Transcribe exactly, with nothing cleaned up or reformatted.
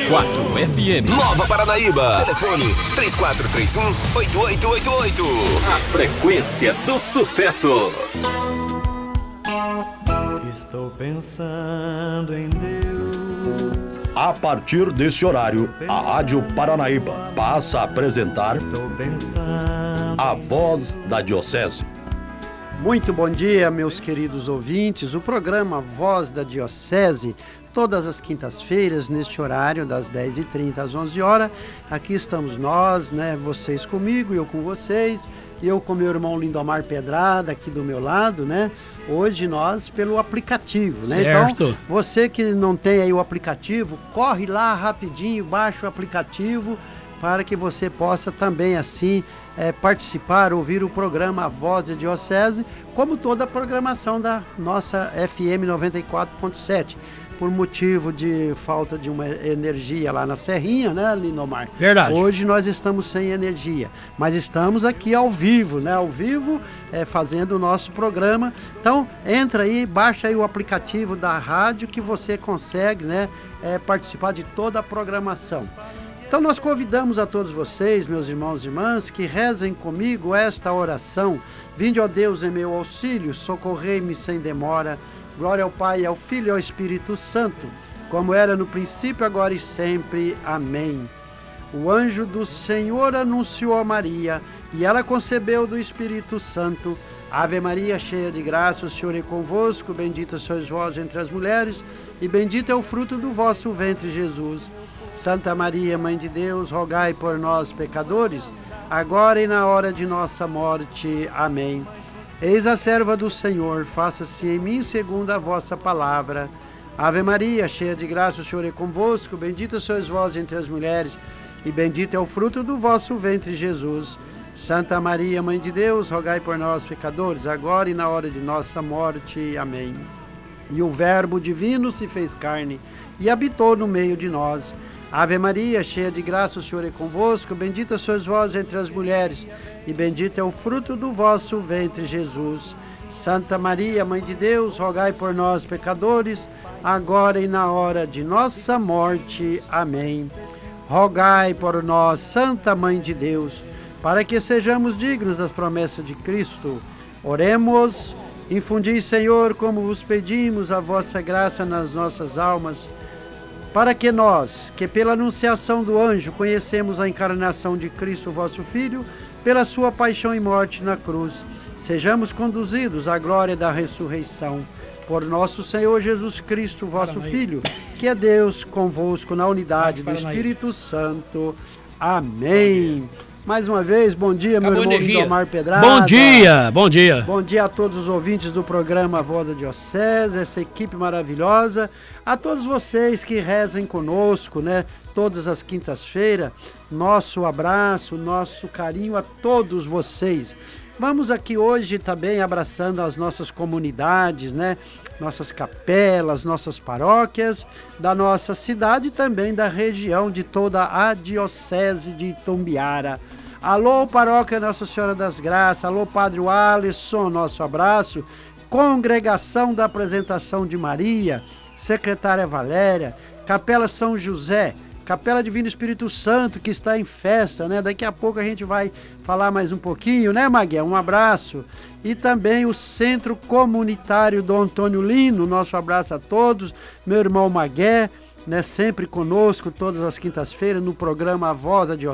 quatro F M. Nova Paranaíba. Telefone três quatro três um, oito oito oito oito. A frequência do sucesso. Estou pensando em Deus. A partir desse horário, a Rádio Paranaíba passa a apresentar A Voz da Diocese. Muito bom dia, meus queridos ouvintes. O programa Voz da Diocese, todas as quintas-feiras, neste horário, das dez e trinta às onze horas. Aqui estamos nós, né? Vocês comigo, eu com vocês. Eu com meu irmão Lindomar Pedrada, aqui do meu lado, né? Hoje nós pelo aplicativo, né? Certo. Então, você que não tem aí o aplicativo, corre lá rapidinho, baixa o aplicativo para que você possa também assim é, participar, ouvir o programa A Voz da Diocese, como toda a programação da nossa F M noventa e quatro ponto sete. Por motivo de falta de uma energia lá na Serrinha, né, Lindomar? Verdade. Hoje nós estamos sem energia, mas estamos aqui ao vivo, né? Ao vivo, é, fazendo o nosso programa. Então, entra aí, baixa aí o aplicativo da rádio que você consegue, né, é, participar de toda a programação. Então, nós convidamos a todos vocês, meus irmãos e irmãs, que rezem comigo esta oração. Vinde, ó Deus, em meu auxílio, socorrei-me sem demora. Glória ao Pai, ao Filho e ao Espírito Santo, como era no princípio, agora e sempre. Amém. O anjo do Senhor anunciou a Maria, e ela concebeu do Espírito Santo. Ave Maria, cheia de graça, o Senhor é convosco, bendita sois vós entre as mulheres, e bendito é o fruto do vosso ventre, Jesus. Santa Maria, Mãe de Deus, rogai por nós, pecadores, agora e na hora de nossa morte. Amém. Eis a serva do Senhor, faça-se em mim segundo a vossa palavra. Ave Maria, cheia de graça, o Senhor é convosco, bendita sois vós entre as mulheres, e bendito é o fruto do vosso ventre, Jesus. Santa Maria, Mãe de Deus, rogai por nós, pecadores, agora e na hora de nossa morte. Amém. E o Verbo divino se fez carne, e habitou no meio de nós. Ave Maria, cheia de graça, o Senhor é convosco, bendita sois vós entre as mulheres, e bendito é o fruto do vosso ventre, Jesus. Santa Maria, Mãe de Deus, rogai por nós, pecadores, agora e na hora de nossa morte. Amém. Rogai por nós, Santa Mãe de Deus, para que sejamos dignos das promessas de Cristo. Oremos. Infundi, Senhor, como vos pedimos, a vossa graça nas nossas almas, para que nós, que pela anunciação do anjo conhecemos a encarnação de Cristo, vosso Filho, pela sua paixão e morte na cruz, sejamos conduzidos à glória da ressurreição. Por nosso Senhor Jesus Cristo, vosso Paranaíba. Filho, que é Deus convosco na unidade do Espírito Santo. Amém. Mais uma vez, bom dia, meu irmão Lindomar Pedrada. Bom dia, bom dia. Bom dia a todos os ouvintes do programa Voz da Diocese, essa equipe maravilhosa. A todos vocês que rezem conosco, né? Todas as quintas-feiras, nosso abraço, nosso carinho a todos vocês. Vamos aqui hoje também abraçando as nossas comunidades, né? Nossas capelas, nossas paróquias, da nossa cidade e também da região de toda a Diocese de Itumbiara. Alô, Paróquia Nossa Senhora das Graças, alô, Padre Alisson, nosso abraço. Congregação da Apresentação de Maria, Secretária Valéria, Capela São José, Capela Divino Espírito Santo, que está em festa, né? Daqui a pouco a gente vai falar mais um pouquinho, né, Magué? Um abraço. E também o Centro Comunitário do Antônio Lino, nosso abraço a todos. Meu irmão Magué, né? Sempre conosco, todas as quintas-feiras, no programa A Voz da Diocese.